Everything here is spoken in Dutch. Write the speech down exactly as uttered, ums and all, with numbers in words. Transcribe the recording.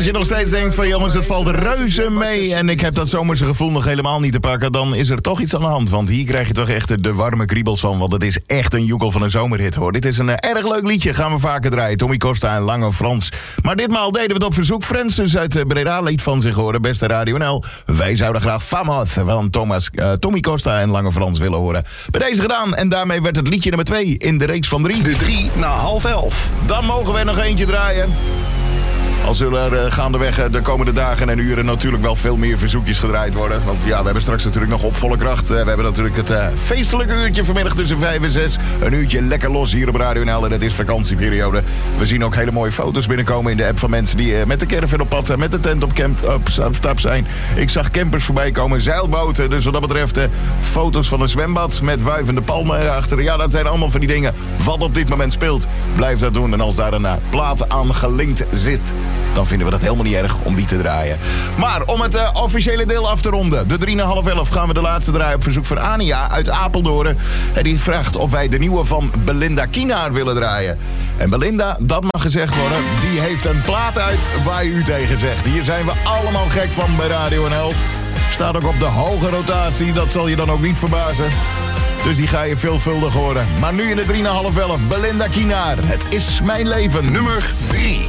Als je nog steeds denkt van jongens, het valt reuze mee en ik heb dat zomerse gevoel nog helemaal niet te pakken, dan is er toch iets aan de hand. Want hier krijg je toch echt de warme kriebels van, want het is echt een joekel van een zomerhit hoor. Dit is een uh, erg leuk liedje, gaan we vaker draaien. Tommy Costa en Lange Frans. Maar ditmaal deden we het op verzoek. Francis uit uh, Breda liet van zich horen, beste Radio N L. Wij zouden graag Famos van Thomas, uh, Tommy Costa en Lange Frans willen horen. Bij deze gedaan en daarmee werd het liedje nummer twee in de reeks van drie. De drie na half elf. Dan mogen we er nog eentje draaien. Al zullen er uh, gaandeweg uh, de komende dagen en uren natuurlijk wel veel meer verzoekjes gedraaid worden. Want ja, we hebben straks natuurlijk nog op volle kracht. Uh, we hebben natuurlijk het uh, feestelijke uurtje vanmiddag tussen vijf en zes. Een uurtje lekker los hier op Radio N L en het is vakantieperiode. We zien ook hele mooie foto's binnenkomen in de app van mensen die uh, met de caravan op pad zijn, met de tent op, camp, op, op stap zijn. Ik zag campers voorbij komen, zeilboten. Dus wat dat betreft uh, foto's van een zwembad met wuivende palmen erachter. Ja, dat zijn allemaal van die dingen wat op dit moment speelt. Blijf dat doen en als daar een uh, plaat aan gelinkt zit, dan vinden we dat helemaal niet erg om die te draaien. Maar om het uh, officiële deel af te ronden, de drie na half elf, gaan we de laatste draaien op verzoek van Ania uit Apeldoorn. En die vraagt of wij de nieuwe van Belinda Kienaar willen draaien. En Belinda, dat mag gezegd worden, die heeft een plaat uit waar u tegen zegt. Hier zijn we allemaal gek van bij Radio N L. Staat ook op de hoge rotatie, dat zal je dan ook niet verbazen. Dus die ga je veelvuldig horen. Maar nu in de drie na half elf, Belinda Kienaar. Het is mijn leven. Nummer drie.